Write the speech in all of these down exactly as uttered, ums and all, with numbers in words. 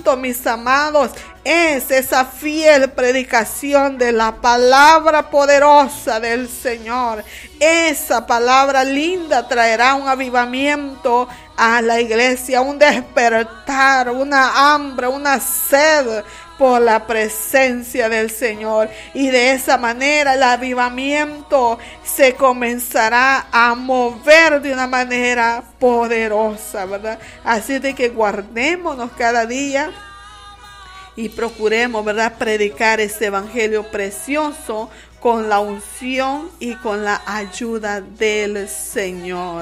avivamiento, mis amados, es esa fiel predicación de la palabra poderosa del Señor. Esa palabra linda traerá un avivamiento a la iglesia, un despertar, una hambre, una sed por la presencia del Señor. Y de esa manera el avivamiento se comenzará a mover de una manera poderosa, ¿verdad? Así de que guardémonos cada día y procuremos, ¿verdad?, predicar este evangelio precioso con la unción y con la ayuda del Señor.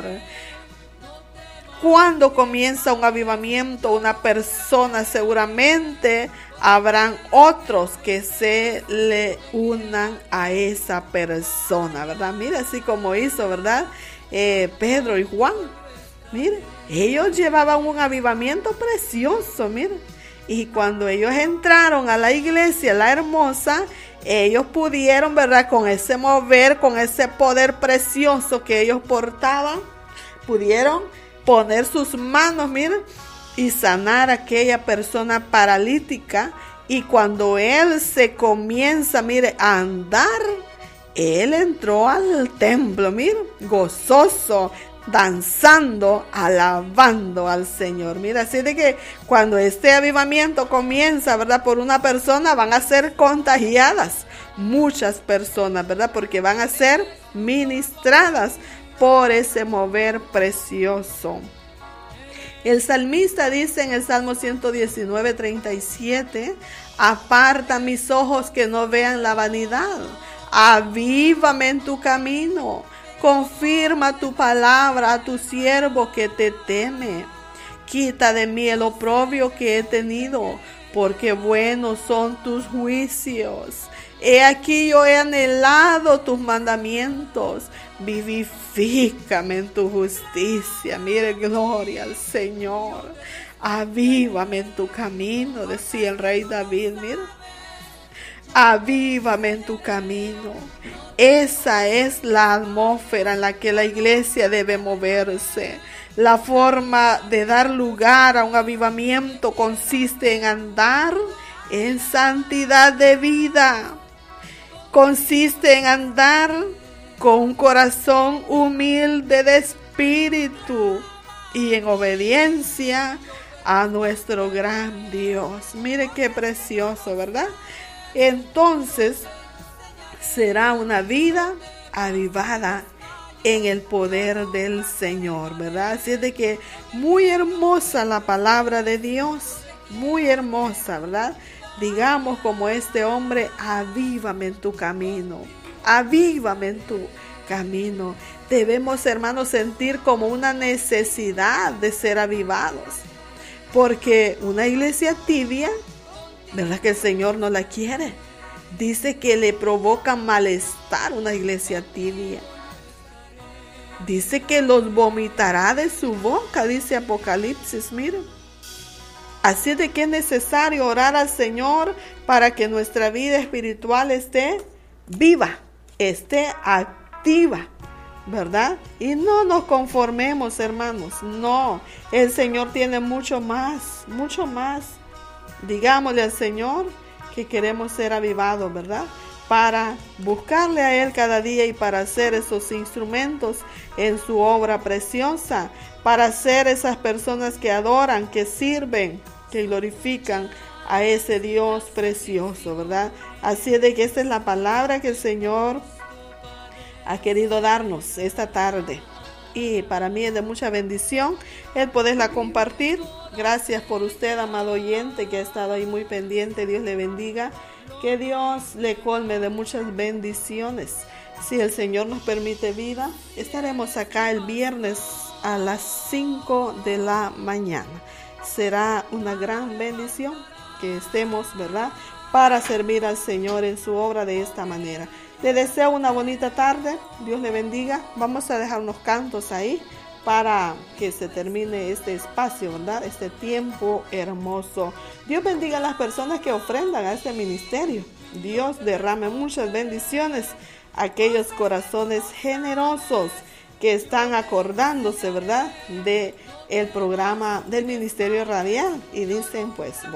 Cuando comienza un avivamiento, una persona, seguramente habrán otros que se le unan a esa persona, ¿verdad? Mira, así como hizo, ¿verdad? Eh, Pedro y Juan. Mire, ellos llevaban un avivamiento precioso, mire. Y cuando ellos entraron a la iglesia, la hermosa, ellos pudieron, ¿verdad?, con ese mover, con ese poder precioso que ellos portaban, pudieron poner sus manos, miren, y sanar a aquella persona paralítica. Y cuando él se comienza, mire, a andar, él entró al templo, mire, gozoso, danzando, alabando al Señor. Mira, así de que cuando este avivamiento comienza, ¿verdad?, por una persona, van a ser contagiadas muchas personas, ¿verdad?, porque van a ser ministradas por ese mover precioso. El salmista dice en el Salmo ciento diecinueve, treinta y siete, aparta mis ojos que no vean la vanidad, avívame en tu camino, confirma tu palabra a tu siervo que te teme, quita de mí el oprobio que he tenido, porque buenos son tus juicios. He aquí yo he anhelado tus mandamientos, vivifícame en tu justicia. Mire, gloria al Señor. Avívame en tu camino, decía el rey David, mira. Avívame en tu camino. Esa es la atmósfera en la que la iglesia debe moverse. La forma de dar lugar a un avivamiento consiste en andar en santidad de vida. Consiste en andar con un corazón humilde de espíritu y en obediencia a nuestro gran Dios. Mire qué precioso, ¿verdad? Entonces será una vida avivada en el poder del Señor, ¿verdad? Así es de que muy hermosa la palabra de Dios, muy hermosa, ¿verdad? Digamos como este hombre, avívame en tu camino, avívame en tu camino. Debemos, hermanos, sentir como una necesidad de ser avivados, porque una iglesia tibia, ¿verdad?, que el Señor no la quiere. Dice que le provoca malestar una iglesia tibia. Dice que los vomitará de su boca, dice Apocalipsis, miren. Así de que es necesario orar al Señor para que nuestra vida espiritual esté viva, esté activa, ¿verdad? Y no nos conformemos, hermanos, no. El Señor tiene mucho más, mucho más. Digámosle al Señor que queremos ser avivados, ¿verdad?, para buscarle a Él cada día y para hacer esos instrumentos en su obra preciosa, para ser esas personas que adoran, que sirven, que glorifican a ese Dios precioso, ¿verdad? Así es de que esta es la palabra que el Señor ha querido darnos esta tarde. Y para mí es de mucha bendición el poderla compartir. Gracias por usted, amado oyente, que ha estado ahí muy pendiente. Dios le bendiga. Que Dios le colme de muchas bendiciones. Si el Señor nos permite vida, estaremos acá el viernes a las cinco de la mañana. Será una gran bendición que estemos, ¿verdad?, para servir al Señor en su obra de esta manera. Le deseo una bonita tarde. Dios le bendiga. Vamos a dejar unos cantos ahí para que se termine este espacio, ¿verdad?, este tiempo hermoso. Dios bendiga a las personas que ofrendan a este ministerio. Dios derrame muchas bendiciones a aquellos corazones generosos que están acordándose, ¿verdad?, de el programa del Ministerio Radial y dicen, pues,